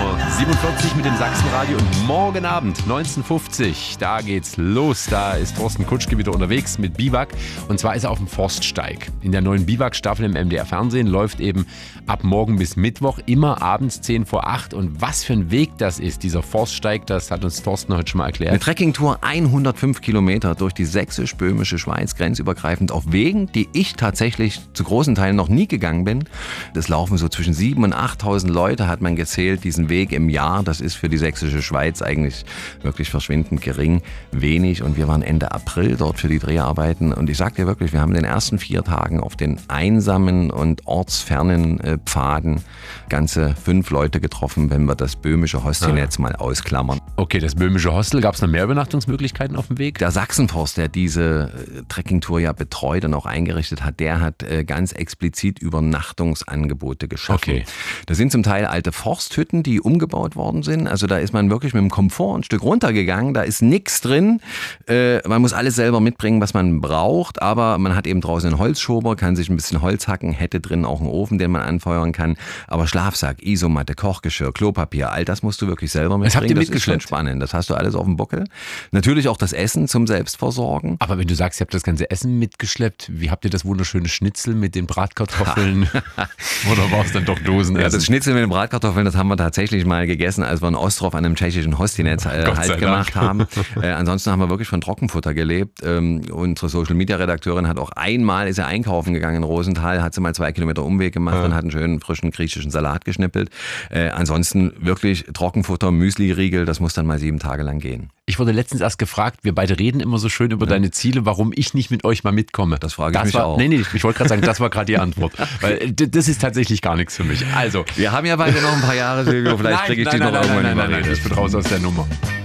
7:47 mit dem Sachsenradio und morgen Abend 19:50, da geht's los. Da ist Thorsten Kutschke wieder unterwegs mit Biwak und zwar ist er auf dem Forststeig. In der neuen Biwak-Staffel im MDR Fernsehen läuft eben ab morgen bis Mittwoch immer abends 7:50 und was für ein Weg das ist, dieser Forststeig, das hat uns Thorsten heute schon mal erklärt. Eine Trekkingtour 105 Kilometer durch die sächsisch-böhmische Schweiz, grenzübergreifend auf Wegen, die ich tatsächlich zu großen Teilen noch nie gegangen bin. Das laufen so zwischen 7.000 und 8.000 Leute, hat man gezählt, diesen Weg im Jahr. Das ist für die sächsische Schweiz eigentlich wirklich verschwindend gering, wenig. Und wir waren Ende April dort für die Dreharbeiten. Und ich sag dir wirklich, wir haben in den ersten 4 Tagen auf den einsamen und ortsfernen Pfaden ganze 5 Leute getroffen, wenn wir das böhmische Hostelnetz mal ausklammern. Okay, das böhmische Hostel, gab es noch mehr Übernachtungsmöglichkeiten auf dem Weg? Der Sachsenforst, der diese Trekkingtour ja betreut und auch eingerichtet hat, der hat ganz explizit Übernachtungsangebote geschaffen. Okay. Das sind zum Teil alte Forsthütten, die umgebaut worden sind. Also da ist man wirklich mit dem Komfort ein Stück runtergegangen. Da ist nichts drin. Man muss alles selber mitbringen, was man braucht. Aber man hat eben draußen einen Holzschober, kann sich ein bisschen Holz hacken, hätte drin auch einen Ofen, den man anfeuern kann. Aber Schlafsack, Isomatte, Kochgeschirr, Klopapier, all das musst du wirklich selber mitbringen. Das habt ihr mitgeschleppt? Das ist schon spannend. Das hast du alles auf dem Buckel. Natürlich auch das Essen zum Selbstversorgen. Aber wenn du sagst, ihr habt das ganze Essen mitgeschleppt, wie habt ihr das wunderschöne Schnitzel mit den Bratkartoffeln? Oder war es dann doch Dosenessen? Ja, das Schnitzel mit den Bratkartoffeln, das haben wir tatsächlich mal gegessen, als wir in Ostrov an einem tschechischen Hostinetz halt gemacht haben. Ansonsten haben wir wirklich von Trockenfutter gelebt. Unsere Social-Media-Redakteurin hat auch ist er einkaufen gegangen in Rosenthal, hat sie mal 2 Kilometer Umweg gemacht und hat einen schönen frischen griechischen Salat geschnippelt. Ansonsten wirklich Trockenfutter, Müsli-Riegel, das muss dann mal 7 Tage lang gehen. Ich wurde letztens erst gefragt, wir beide reden immer so schön über deine Ziele, warum ich nicht mit euch mal mitkomme. Das frage ich mich auch. Nee, ich wollte gerade sagen, das war gerade die Antwort. Weil das ist tatsächlich gar nichts für mich. Also, wir haben ja beide noch ein paar Jahre, Silvio, vielleicht kriege ich dich noch irgendwann nein, ich bin raus aus der Nummer.